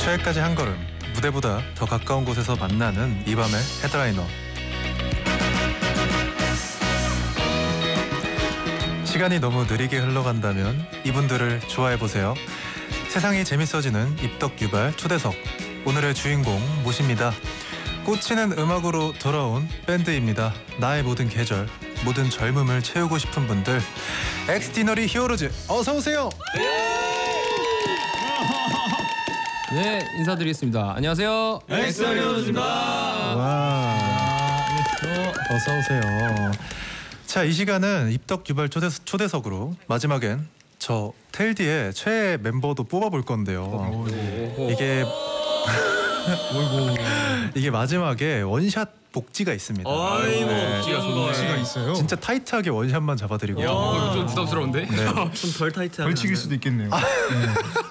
최애까지 한 걸음, 무대보다 더 가까운 곳에서 만나는 이 밤의 헤드라이너. 시간이 너무 느리게 흘러간다면 이분들을 좋아해보세요. 세상이 재밌어지는 입덕유발 초대석. 오늘의 주인공 모십니다. 꽂히는 음악으로 돌아온 밴드입니다. 나의 모든 계절, 모든 젊음을 채우고 싶은 분들, 엑스티너리 히어로즈 어서오세요. 네, 인사드리겠습니다. 안녕하세요, 엑스티너리 히어로즈입니다. 와, 어서오세요. 자, 이 시간은 입덕유발 초대석으로 마지막엔 저 텔디의 최애 멤버도 뽑아볼 건데요. 이게 이게 마지막에 원샷 복지가 있습니다. 아이고, 복지가 있어요. 진짜 타이트하게 원샷만 잡아드리고. 이거 좀 부담스러운데? 네. 좀 덜 타이트하게 벌칙일 수도 있겠네요.